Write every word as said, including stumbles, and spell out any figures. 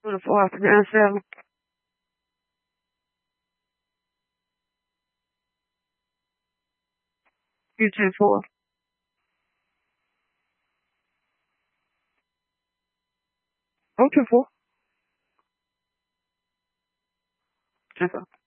twenty-four after nine seven. You two four. Oh two four. Two four.